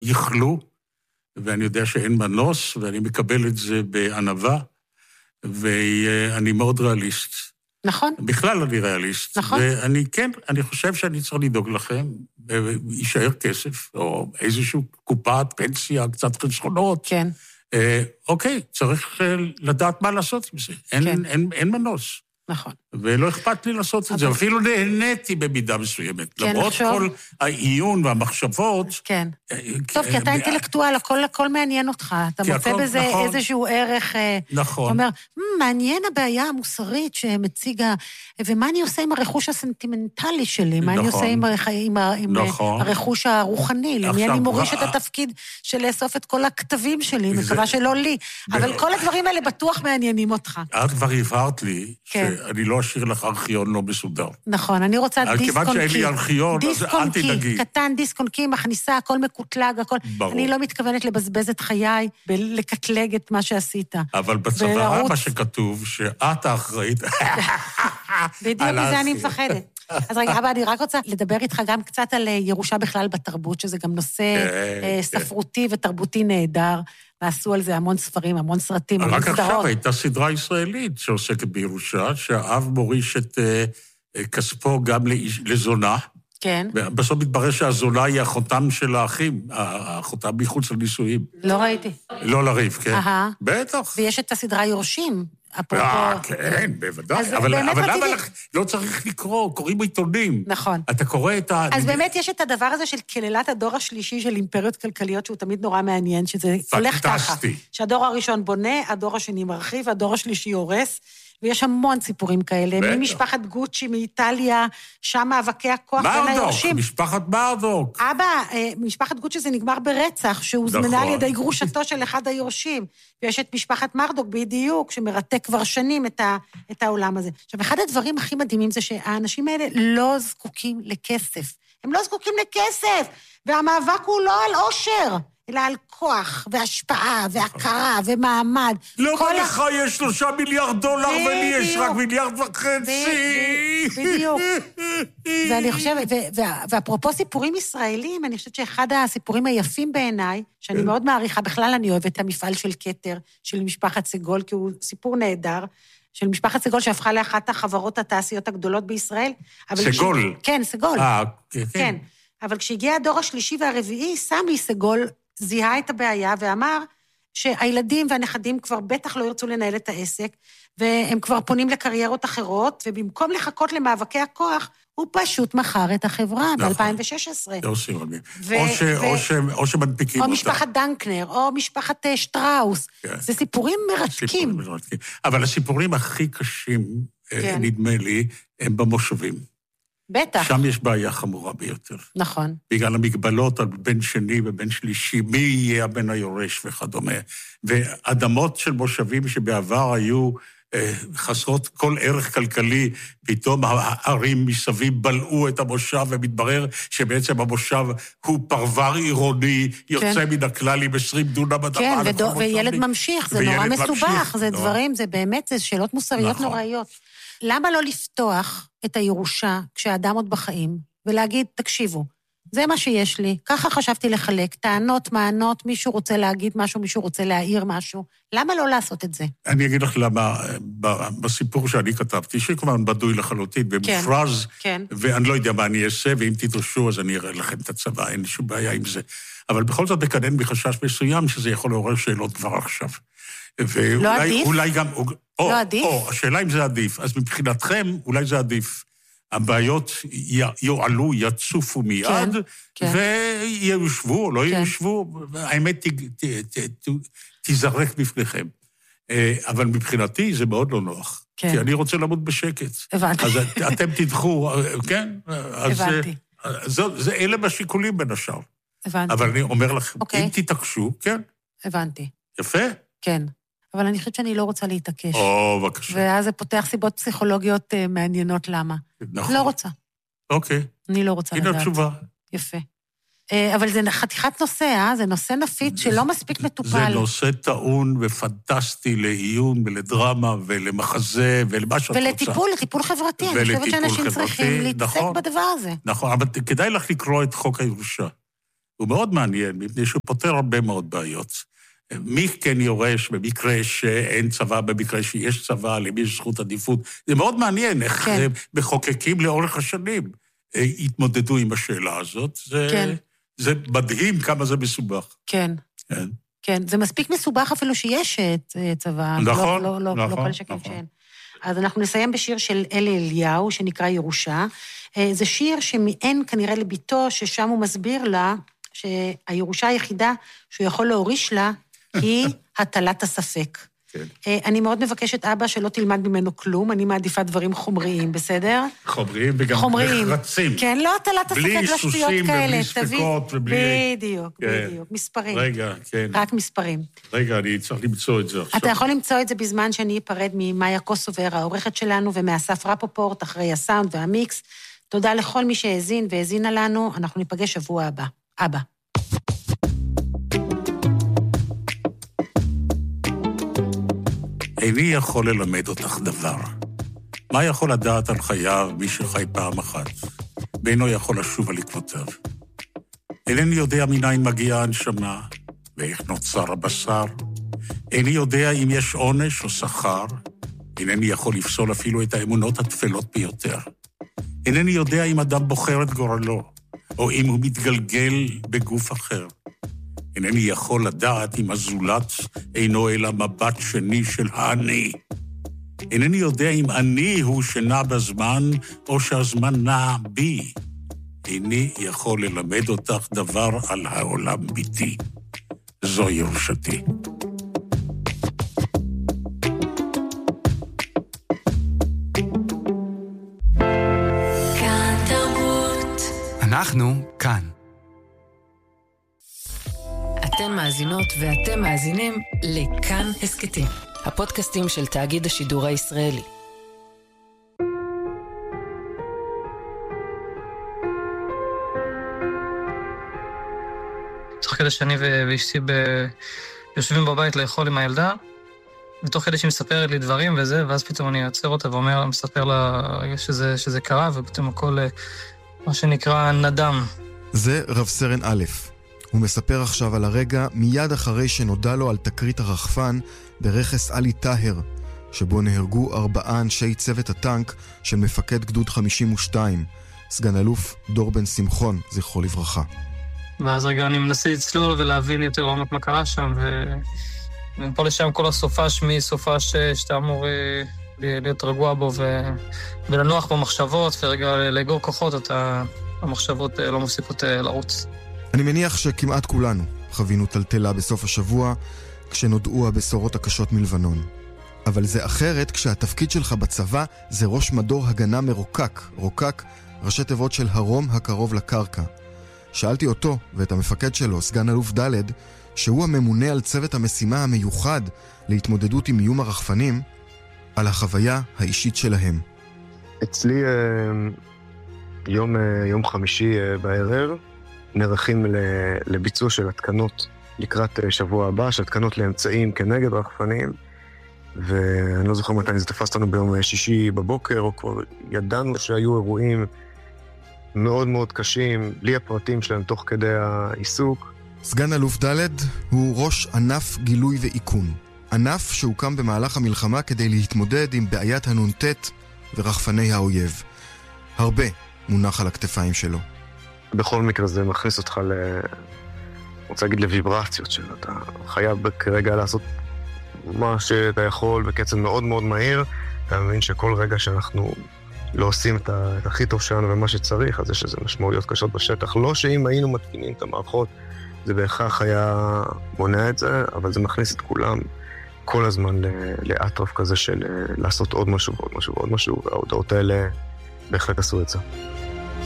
יכלו, ואני יודע שאין מנוס, ואני מקבל את זה בענווה, ואני מאוד ריאליסט. נכון. בכלל אני ריאליסט. נכון. ואני כן, אני חושב שאני צריך לדאוג לכם, יישאר כסף, או איזושהי קופת, פנסיה, קצת חסכונות. כן. אוקיי, צריך לדעת מה לעשות עם זה. אין מנוס. נכון. ולא אכפת לי לעשות את זה, אפילו נהניתי במידה מסוימת. למרות כל העיון והמחשבות. כן. טוב, כי אתה אינטלקטואל, הכל מעניין אותך. אתה מוצא בזה איזשהו ערך. נכון. אומר, מעניין הבעיה המוסרית שמציגה, ומה אני עושה עם הרכוש הסנטימנטלי שלי? מה אני עושה עם הרכוש הרוחני? למי אני מוריש את התפקיד של לאסוף את כל הכתבים שלי? מקווה שלא לי. אבל כל הדברים האלה בטוח מעניינים אותך. את כבר הבהרת לי שאני לא אשאיר לך ארכיון לא מסודר. נכון, אני רוצה דיסק-און-קי. כיוון שאין לי ארכיון, אז אל תדאגי. קטן, דיסק-און-קי, מכניסה, הכל מקוטלג, הכל. ברור. אני לא מתכוונת לבזבז את חיי, ולקטלג את מה שעשית. אבל בצבא מה שכתוב, שאת האחראית. בדיוק מזה אני מפחדת. אז רגע, אבא, אני רק רוצה לדבר איתך גם קצת על ירושה בכלל בתרבות, שזה גם נושא ספרותי ותרבותי נהדר. ועשו על זה המון ספרים, המון סרטים, המון סדרות. רק עכשיו הייתה סדרה ישראלית שעוסקת בירושה, שהאב מוריש את כספו גם לזונה. כן. בסוף מתברר שהזונה היא החותם של האחים, החותם מחוץ לנישואים. לא ראיתי. לא לריב, כן. בטח. ויש את הסדרה יורשים. כן, בוודאי. אבל למה לא צריך לקרוא? קוראים עיתונים. נכון. אתה קורא את ה... אז באמת יש את הדבר הזה של כללת הדור השלישי של אימפריות כלכליות, שהוא תמיד נורא מעניין, שזה הולך ככה. שהדור הראשון בונה, הדור השני מרחיב, הדור השלישי הורס, ויש המון סיפורים כאלה. ממשפחת גוצ'י, מאיטליה, שם מאבקי הכוח בין היורשים. משפחת מרדוק. אבא, משפחת גוצ'י זה נגמר ברצח, שהוזמנה על ידי גרושתו של אחד היורשים. ויש את משפחת מרדוק בדיוק, שמרתק כבר שנים את העולם הזה. עכשיו, אחד הדברים הכי מדהימים זה שהאנשים האלה לא זקוקים לכסף. הם לא זקוקים לכסף, והמאבק הוא לא על עושר. אלא על כוח, והשפעה, והכרה, ומעמד. למה לך יש 3 מיליארד דולר, ולי יש רק 1.5 מיליארד? בדיוק. ואני חושבת, ואפרופו סיפורים ישראלים, אני חושבת שאחד הסיפורים היפים בעיניי, שאני מאוד מעריכה, בכלל אני אוהבת את המפעל של כתר, של משפחת סגול, כי הוא סיפור נהדר, של משפחת סגול שהפכה לאחת החברות התעשיות הגדולות בישראל. סגול. כן, סגול. כן. אבל כשהגיע הדור השלישי והרביעי, סמי סגול זיהה את הבעיה ואמר שהילדים והנכדים כבר בטח לא ירצו לנהל את העסק, והם כבר פונים לקריירות אחרות, ובמקום לחכות למאבקי הכוח, הוא פשוט מכר את החברה ב-2016. או שמנפיקים אותה. או משפחת דנקנר, או משפחת שטראוס. זה סיפורים מרתקים. אבל הסיפורים הכי קשים, נדמה לי, הם במושבים. בטח. שם יש בעיה חמורה ביותר. נכון. בגלל המגבלות על בן שני ובן שלישי, מי יהיה הבן היורש וכדומה. ואדמות של מושבים שבעבר היו חסרות כל ערך כלכלי, פתאום הערים מסביב בלעו את המושב, ומתברר שבעצם המושב הוא פרבר עירוני, יוצא מן הכלל עם 20 דונם אדמה. כן, וילד ממשיך, זה נורא מסובך, זה דברים, זה באמת, זה שאלות מוסריות נוראיות. למה לא לפתוח את הירושה כשהאדם עוד בחיים, ולהגיד, תקשיבו, זה מה שיש לי, ככה חשבתי לחלק, טענות, מענות, מישהו רוצה להגיד משהו, מישהו רוצה להעיר משהו, למה לא לעשות את זה? אני אגיד לך למה, בסיפור שאני כתבתי, שכמובן בדוי לחלוטין, במופרז, ואני לא יודע מה אני אעשה, ואם תדרשו, אז אני אראה לכם את הצבא, אין לי שום בעיה עם זה. אבל בכל זאת מקדם בחשש מסוים, שזה יכול לעורר שאלות כבר עכשיו. לא עדיף? אולי גם... לא עדיף? השאלה אם זה עדיף. אז מבחינתכם, אולי זה עדיף. הבעיות יועלו, יצופו מיד, ויושבו או לא יושבו, האמת תזרק בפניכם. אבל מבחינתי זה מאוד לא נוח. כי אני רוצה למות בשקט. הבנתי. אז אתם תדחו, כן? הבנתי. אלה בשיקולים בין השאר. הבנתי. אבל אני אומר לכם, אם תתעקשו, כן? הבנתי. יפה? כן. אבל אני חושבת שאני לא רוצה להתעקש. בבקשה. ואז זה פותח סיבות פסיכולוגיות מעניינות למה. נכון. לא רוצה. אוקיי. אני לא רוצה לדעת. הנה התשובה. יפה. אבל זה חתיכת נושא, זה נושא נפיץ שלא מספיק מטופל. זה נושא טעון ופנטסטי לעיון ולדרמה ולמחזה ולמה שאת רוצה. לטיפול חברתי. אני חושבת שאנשים צריכים להתעסק בדבר הזה. נכון, אבל כדאי לך לקרוא את חוק הירושה. הוא מאוד מעניין, מפני שהוא פותר הרבה מאוד בעיות. מי כן יורש במקרה שאין צבא, במקרה שיש צבא, למי יש זכות עדיפות. זה מאוד מעניין איך מחוקקים לאורך השנים התמודדו עם השאלה הזאת. זה מדהים כמה זה מסובך. כן. כן, זה מספיק מסובך אפילו שיש צבא. נכון, לא כל שכן שאין. אז אנחנו נסיים בשיר של אלי אליהו, שנקרא ירושה. זה שיר שמעין כנראה לביתו, ששם הוא מסביר לה שהירושה היחידה שהוא יכול להוריש לה, היא הטלת הספק. אני מאוד מבקשת, אבא, שלא תלמד ממנו כלום, אני מעדיפה דברים חומריים, בסדר? חומריים וגם נחרצים. כן, לא הטלת הספק לשטויות כאלה. בלי סוסים ובלי ספקות ובלי... בדיוק, מספרים. רגע, כן. רק מספרים. רגע, אני צריך למצוא את זה עכשיו. אתה יכול למצוא את זה בזמן שאני אפרד ממאיה קוסובר, העורכת שלנו, ומאסף רפופורט, אחרי הסאונד והמיקס. תודה לכל מי שהאזין והאזינה לנו, אנחנו ניפגש שבוע הבא. אבא. איני יכול ללמד אותך דבר. מה יכול לדעת על חייו מי שחי פעם אחת? ואינו יכול לשוב על עקבותיו. אינני יודע מניין מגיעה הנשמה, ואיך נוצר הבשר. איני יודע אם יש עונש או שכר. אינני יכול לפסול אפילו את האמונות התפלות ביותר. אינני יודע אם אדם בוחר את גורלו, או אם הוא מתגלגל בגוף אחר. אינני יכול לדעת אם הזולת אינו אלא מבט שני של האני. אינני יודע אם אני הוא שנע בזמן, או שהזמן נע בי. איני יכול ללמד אותך דבר על העולם ביתי. זו ירושתי. כאן תרבות. אנחנו כאן. אתן מאזינות ואתם מאזינים לכאן הסקטים, הפודקאסטים של תאגיד השידור הישראלי. תוך כדי שאני ואשתי יושבים בבית לאכול עם הילדה, ותוך כדי שהיא מספרת לי דברים וזה, ואז פתאום אני אעצר אותה ואומר, מספר לה שזה קרה, ופתאום הכל מה שנקרא נדם. זה רב סרן א'. הוא מספר עכשיו על הרגע מיד אחרי שנודע לו על תקרית הרחפן ברכס עלי טהר, שבו נהרגו 4 אנשי צוות הטנק של מפקד גדוד 52, סגן אלוף דור בן שמחון, זכרו לברכה. ואז רגע אני מנסה לצלול ולהבין יותר עומק מה קרה שם, ומפה לשם כל הסופש מסופש שאתה אמור להיות רגוע בו ולנוח במחשבות, ורגע לאגור כוחות, המחשבות לא מפסיקות לרוץ. אני מניח שכמעט כולנו חווינו טלטלה בסוף השבוע כשנודעו הבשורות הקשות מלבנון. אבל זה אחרת כשהתפקיד שלך בצבא זה ראש מדור הגנה מרוקק. רוקק, ראשי תיבות של הרום הקרוב לקרקע. שאלתי אותו ואת המפקד שלו, סגן אלוף ד', שהוא הממונה על צוות המשימה המיוחד להתמודדות עם איום הרחפנים, על החוויה האישית שלהם. אצלי יום חמישי בערב נערכים לביצוע של התקנות לקראת שבוע הבא, שהתקנות לאמצעים כנגד רחפנים, ואני לא זוכר מתי זה תפס לנו ביום שישי בבוקר, או כבר ידענו שהיו אירועים מאוד מאוד קשים, בלי הפרטים שלהם תוך כדי העיסוק. סגן אלוף ד' הוא ראש ענף גילוי ואיכון. ענף שהוקם במהלך המלחמה כדי להתמודד עם בעיית הנונטט ורחפני האויב. הרבה מונח על הכתפיים שלו. בכל מקרה זה מכניס אותך רוצה להגיד לוויברציות שלו. אתה חייב כרגע לעשות מה שאתה יכול בקצב מאוד מאוד מהיר. אתה מבין שכל רגע שאנחנו לא עושים את הכי טוב שלנו ומה שצריך, אז יש איזה משמעויות קשות בשטח. לא שאם היינו מתקינים את המערכות, זה בהכרח היה מונע את זה, אבל זה מכניס את כולם כל הזמן לאטרף כזה של לעשות עוד משהו ועוד משהו ועוד משהו, וההודעות האלה בהחלט עשו את זה.